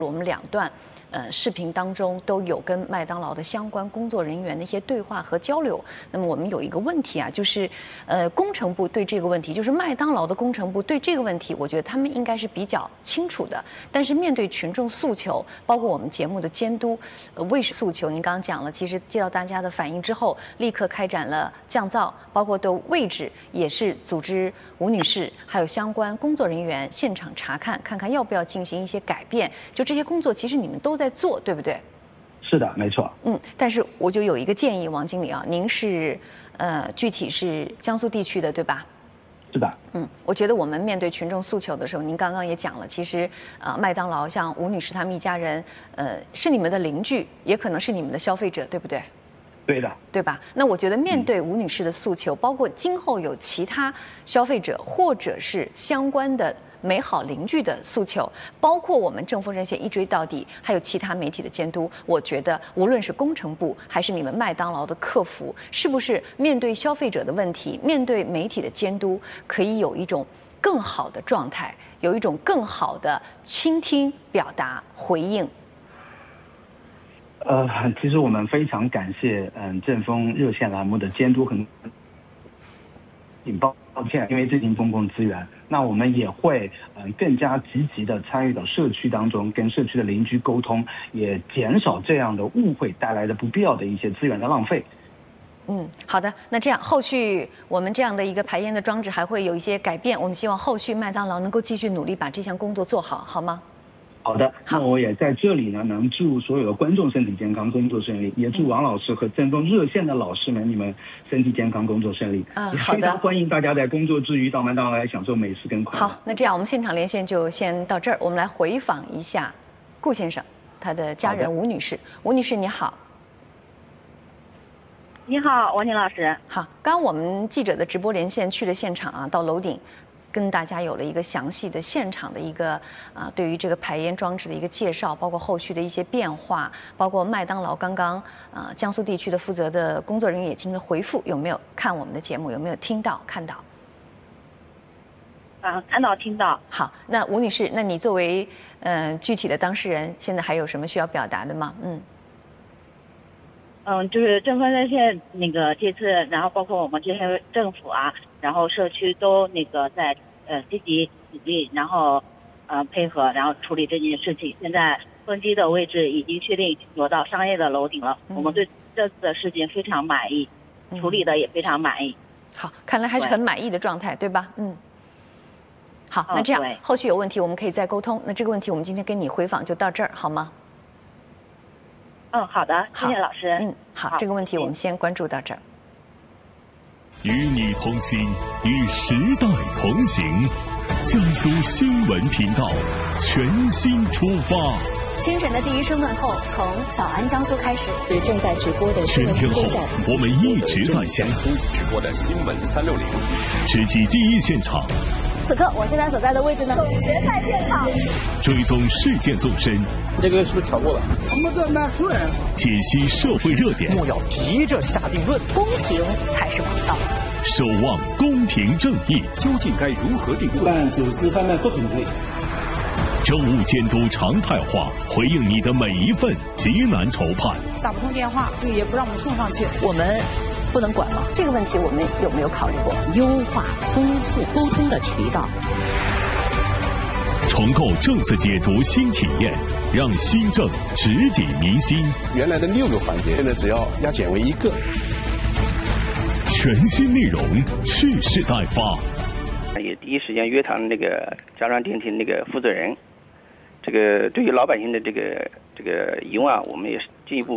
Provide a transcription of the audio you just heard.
我们两段。视频当中都有跟麦当劳的相关工作人员的一些对话和交流。那么我们有一个问题啊，就是工程部对这个问题，就是麦当劳的工程部对这个问题，我觉得他们应该是比较清楚的。但是面对群众诉求，包括我们节目的监督，卫生诉求，您刚刚讲了，其实接到大家的反映之后，立刻开展了降噪，包括对位置也是组织吴女士还有相关工作人员现场查看，看看要不要进行一些改变。就这些工作，其实你们都在做，对不对？ 是的，没错。 但是我就有一个建议，王经理啊，您是具体是江苏地区的，对吧？ 是的。 我觉得我们面对群众诉求的时候，您刚刚也讲了，其实麦当劳像吴女士他们一家人，是你们的邻居，也可能是你们的消费者，对不对？ 对的， 对吧？那我觉得面对吴女士的诉求，包括今后有其他消费者或者是相关的美好邻居的诉求，包括我们政府热线一追到底，还有其他媒体的监督，我觉得无论是工程部还是你们麦当劳的客服，是不是面对消费者的问题，面对媒体的监督，可以有一种更好的状态，有一种更好的倾听、表达、回应？ 其实我们非常感谢正风热线栏目的监督，很抱歉，因为这是公共资源，那我们也会更加积极的参与到社区当中，跟社区的邻居沟通，也减少这样的误会带来的不必要的一些资源的浪费。 好的，那这样后续我们这样的一个排烟的装置还会有一些改变，我们希望后续麦当劳能够继续努力把这项工作做好，好吗？ 好的，那我也在这里呢，能祝所有的观众身体健康，工作顺利，也祝王老师和正风热线的老师们，你们身体健康，工作顺利。 好的， 非常欢迎大家在工作之余到麦当劳来享受美食跟快乐。 好，那这样我们现场连线就先到这儿，我们来回访一下顾先生，他的家人吴女士。吴女士你好。 你好，王宁老师。 好，刚我们记者的直播连线去了现场啊，到楼顶。跟大家有了一个详细的现场的一个对于这个排烟装置的一个介绍，包括后续的一些变化，包括麦当劳刚刚江苏地区的负责的工作人员也进行了回复，有没有看我们的节目？有没有听到看到？ 看到听到。 好，那吴女士，那你作为具体的当事人，现在还有什么需要表达的吗？ 就是正风热线那个这次，然后包括我们这些政府啊，然后社区都那个在积极努力，然后配合，然后处理这件事情。现在风机的位置已经确定挪到商业的楼顶了，我们对这次的事情非常满意，处理的也非常满意。 好，看来还是很满意的状态，对吧？好，那这样后续有问题我们可以再沟通。那这个问题我们今天跟你回访就到这儿，好吗？ 好的，谢谢老师。 好，这个问题我们先关注到这儿。 与你同行，与时代同行。江苏新闻频道全新出发。 清晨的第一声问候，从早安江苏开始。正在直播的新闻全天候，我们一直在线。 直播的新闻360， 直击第一现场。 此刻我现在所在的位置呢，总决赛现场， 追踪事件纵深。 这个是不是调过了？ 我们这蛮熟人。 解析社会热点， 莫要急着下定论， 公平才是王道。 守望公平正义， 究竟该如何定罪？ 办走私贩卖不平等。 政务监督常态化，回应你的每一份急难愁盼。 打不通电话，也不让我们送上去， 我们不能管吗？这个问题我们有没有考虑过优化、丰富沟通的渠道？ 重构政策解读新体验，让新政直抵民心。 原来的6个环节，现在只要压减为1个。 全新内容，蓄势待发。 也第一时间约谈那个家装电梯那个负责人。这个对于老百姓的这个疑问啊，我们也是进一步